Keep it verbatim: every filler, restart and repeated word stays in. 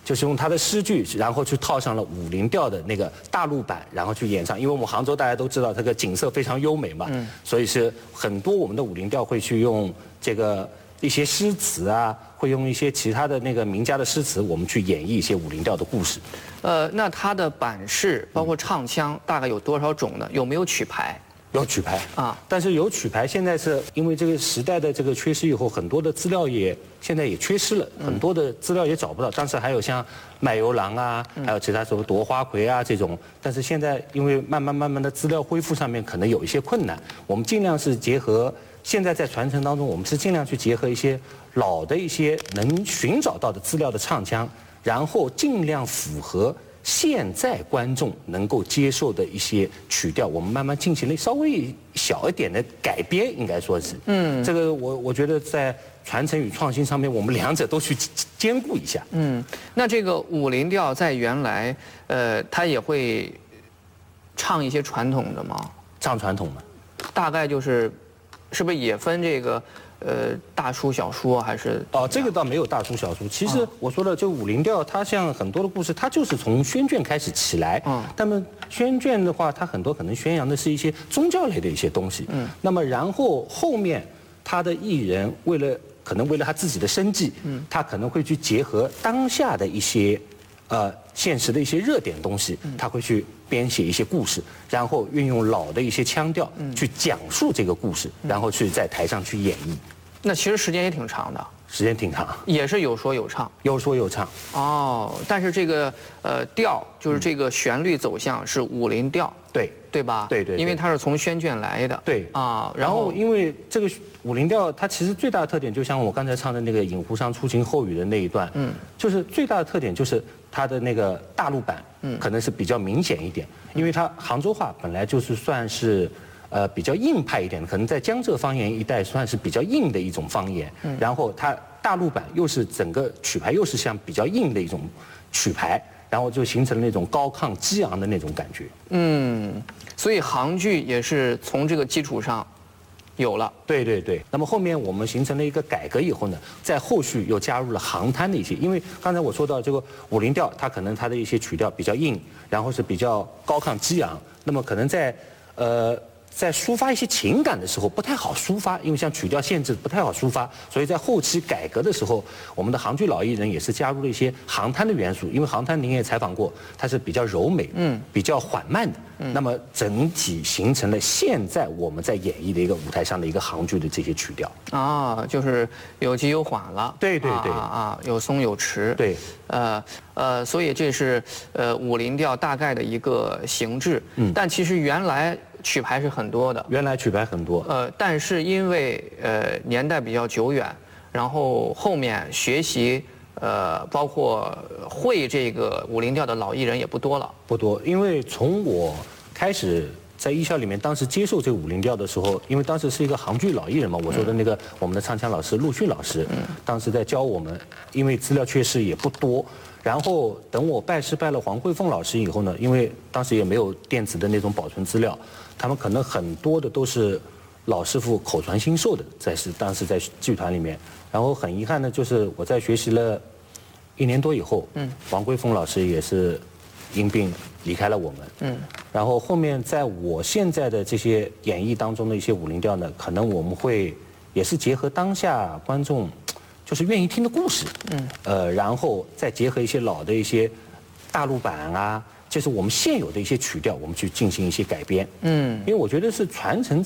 就是用他的诗句，然后去套上了武林调的那个大陆版，然后去演唱。因为我们杭州大家都知道，这个景色非常优美嘛，嗯，所以是很多我们的武林调会去用这个一些诗词啊，会用一些其他的那个名家的诗词，我们去演绎一些武林调的故事。 呃，那它的版式包括唱腔大概有多少种呢？有没有曲牌？ 有曲牌啊，但是有曲牌，现在是因为这个时代的这个缺失以后，很多的资料也现在也缺失了，很多的资料也找不到。当时还有像卖油郎啊，还有其他什么夺花魁啊这种，但是现在因为慢慢慢慢的资料恢复上面可能有一些困难，我们尽量是结合现在在传承当中，我们是尽量去结合一些老的一些能寻找到的资料的唱腔，然后尽量符合现在观众能够接受的一些曲调，我们慢慢进行了稍微小一点的改编，应该说是，嗯，这个我我觉得在传承与创新上面，我们两者都去兼顾一下。 嗯，那这个武林调在原来，呃，它也会唱一些传统的吗？ 唱传统的， 大概就是，是不是也分这个？呃，大书小说还是哦，这个倒没有大书小说。其实我说了，这武林调它像很多的故事，它就是从宣卷开始起来。嗯。那么宣卷的话，它很多可能宣扬的是一些宗教类的一些东西。嗯。那么然后后面他的艺人为了可能为了他自己的生计，嗯，他可能会去结合当下的一些呃现实的一些热点东西，他会去编写一些故事，然后运用老的一些腔调去讲述这个故事，然后去在台上去演绎。 那其实时间也挺长的， 时间挺长， 也是有说有唱， 有说有唱。 哦，但是这个呃调就是这个旋律走向是武林调， 对对吧？ 对对， 因为它是从宣卷来的。 对啊， 然后因为这个武林调，它其实最大的特点，就像我刚才唱的那个《饮湖上初晴后雨》的那一段，嗯，就是最大的特点就是它的那个大陆版，嗯，可能是比较明显一点，因为它杭州话本来就是算是。呃，比较硬派一点的，可能在江浙方言一带算是比较硬的一种方言。嗯。然后它大陆版又是整个曲牌又是像比较硬的一种曲牌，然后就形成了那种高亢激昂的那种感觉。 嗯，所以杭剧也是从这个基础上有了。 对对对。那么后面我们形成了一个改革以后呢，在后续又加入了杭滩的一些，因为刚才我说到这个武林调，它可能它的一些曲调比较硬，然后是比较高亢激昂，那么可能在呃。在抒发一些情感的时候不太好抒发，因为像曲调限制不太好抒发，所以在后期改革的时候，我们的杭剧老艺人也是加入了一些杭滩的元素，因为杭滩您也采访过，它是比较柔美，嗯，比较缓慢的，嗯，那么整体形成了现在我们在演绎的一个舞台上的一个杭剧的这些曲调。 啊，就是有急有缓了。 对对对。 啊啊，有松有迟。 对。 呃呃，所以这是呃武林调大概的一个形制。嗯。但其实原来曲牌是很多的。 原来曲牌很多。 呃，但是因为呃年代比较久远，然后后面学习呃包括会这个武林调的老艺人也不多了。 不多，因为从我开始。在艺校里面，当时接受这个武林调的时候，因为当时是一个杭剧老艺人嘛，我说的那个我们的唱腔老师陆逊老师，当时在教我们，因为资料缺失也不多。然后等我拜师拜了黄慧凤老师以后呢，因为当时也没有电子的那种保存资料，他们可能很多的都是老师傅口传心授的，在是当时在剧团里面。然后很遗憾的就是我在学习了一年多以后，嗯，黄慧凤老师也是因病离开了我们，嗯，然后后面在我现在的这些演绎当中的一些武林调呢，可能我们会也是结合当下观众就是愿意听的故事，嗯，呃，然后再结合一些老的一些大陆版啊，就是我们现有的一些曲调，我们去进行一些改编，嗯，因为我觉得是传承